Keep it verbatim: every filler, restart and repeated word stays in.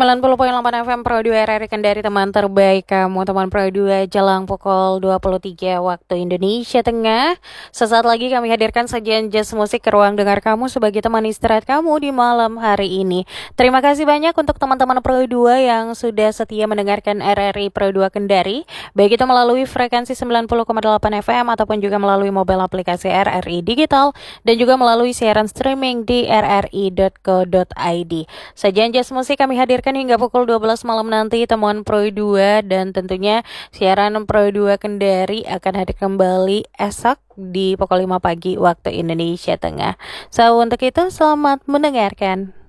sembilan puluh koma delapan F M Pro dua R R I Kendari, teman terbaik kamu, teman Pro dua, jelang pukul dua puluh tiga waktu Indonesia Tengah. Sesaat lagi kami hadirkan sajian jazz musik ke ruang dengar kamu sebagai teman istirahat kamu di malam hari ini. Terima kasih banyak untuk teman-teman Pro dua yang sudah setia mendengarkan R R I Pro dua Kendari, baik itu melalui frekuensi sembilan puluh koma delapan F M ataupun juga melalui mobile aplikasi R R I Digital dan juga melalui siaran streaming di r r i dot co dot i d. Sajian jazz musik kami hadirkan hingga pukul dua belas malam nanti, temuan Pro dua, dan tentunya siaran Pro dua Kendari akan hadir kembali esok di pukul lima pagi waktu Indonesia Tengah. So, untuk itu selamat mendengarkan.